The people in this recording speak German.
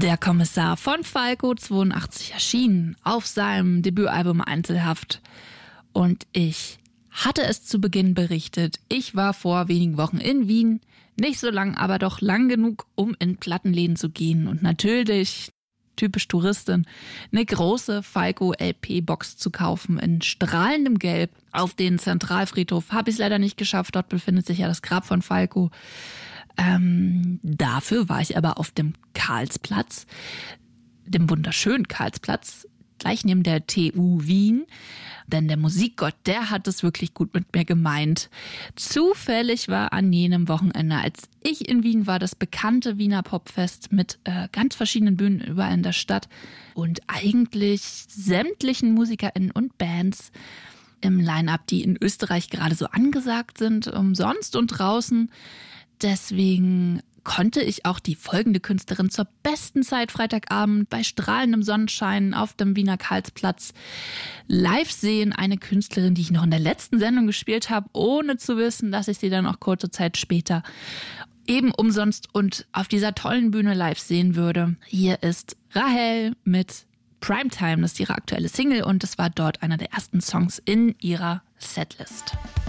Der Kommissar von Falco 82 erschienen auf seinem Debütalbum Einzelhaft. Und ich hatte es zu Beginn berichtet, ich war vor wenigen Wochen in Wien. Nicht so lang, aber doch lang genug, um in Plattenläden zu gehen. Und natürlich, typisch Touristin, eine große Falco-LP-Box zu kaufen in strahlendem Gelb. Auf den Zentralfriedhof habe ich es leider nicht geschafft. Dort befindet sich ja das Grab von Falco. Dafür war ich aber auf dem Karlsplatz, dem wunderschönen Karlsplatz, gleich neben der TU Wien. Denn der Musikgott, der hat es wirklich gut mit mir gemeint. Zufällig war an jenem Wochenende, als ich in Wien war, das bekannte Wiener Popfest mit ganz verschiedenen Bühnen überall in der Stadt und eigentlich sämtlichen MusikerInnen und Bands im Line-Up, die in Österreich gerade so angesagt sind, umsonst und draußen. Deswegen konnte ich auch die folgende Künstlerin zur besten Zeit Freitagabend bei strahlendem Sonnenschein auf dem Wiener Karlsplatz live sehen. Eine Künstlerin, die ich noch in der letzten Sendung gespielt habe, ohne zu wissen, dass ich sie dann auch kurze Zeit später eben umsonst und auf dieser tollen Bühne live sehen würde. Hier ist Rahel mit Primetime, das ist ihre aktuelle Single und das war dort einer der ersten Songs in ihrer Setlist.